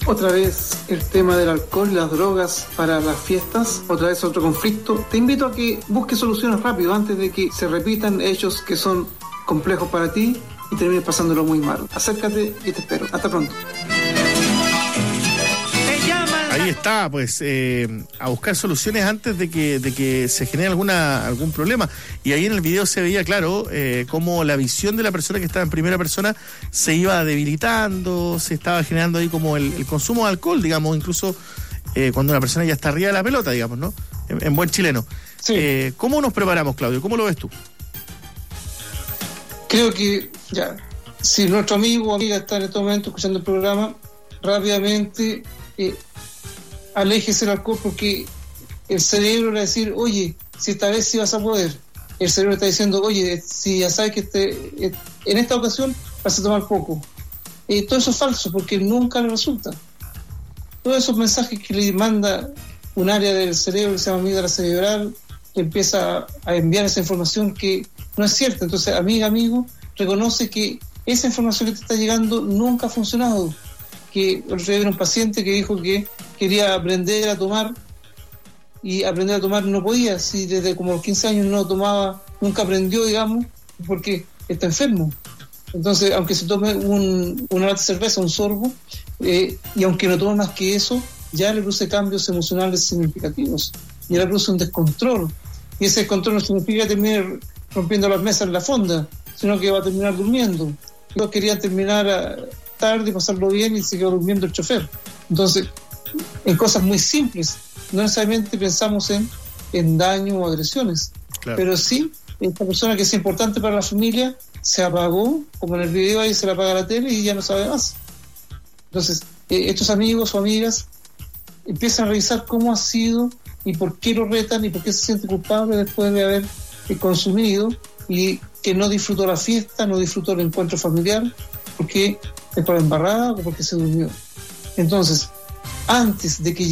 Otra vez el tema del alcohol y las drogas para las fiestas, otra vez otro conflicto. Te invito a que busques soluciones rápido antes de que se repitan hechos que son complejos para ti y termines pasándolo muy mal. Acércate y te espero. Hasta pronto. Ahí está, pues, a buscar soluciones antes de que se genere algún problema. Y ahí en el video se veía claro cómo la visión de la persona que estaba en primera persona se iba debilitando, se estaba generando ahí como el consumo de alcohol, digamos, incluso cuando una persona ya está arriba de la pelota, digamos, ¿no? En buen chileno. Sí. ¿Cómo nos preparamos, Claudio? ¿Cómo lo ves tú? Creo que ya, si nuestro amigo o amiga está en este momento escuchando el programa, rápidamente aléjese del alcohol, porque el cerebro le va a decir, oye, si esta vez sí vas a poder. El cerebro está diciendo, oye, si ya sabes que en esta ocasión vas a tomar poco. Todo eso es falso, porque nunca le resulta. Todos esos mensajes que le manda un área del cerebro que se llama amígdala cerebral, que empieza a enviar esa información que no es cierta. Entonces, amiga, amigo, reconoce que esa información que te está llegando nunca ha funcionado. Que el otro día era un paciente que dijo que quería aprender a tomar y aprender a tomar no podía, si desde como los 15 años no tomaba, nunca aprendió, digamos, porque está enfermo. Entonces, aunque se tome una lata de cerveza, un sorbo, y aunque no tome más que eso, ya le produce cambios emocionales significativos, y le produce un descontrol, y ese descontrol no significa terminar rompiendo las mesas en la fonda, sino que va a terminar durmiendo. Yo quería terminar tarde, pasarlo bien, y se quedó durmiendo el chofer. Entonces, en cosas muy simples, no necesariamente pensamos en daño o agresiones, claro. Pero sí, esta persona que es importante para la familia se apagó, como en el video ahí se le apaga la tele y ya no sabe más. Entonces, estos amigos o amigas empiezan a revisar cómo ha sido y por qué lo retan y por qué se siente culpable después de haber consumido, y que no disfrutó la fiesta, no disfrutó el encuentro familiar, porque es para embarrada o porque se durmió. Entonces, antes de que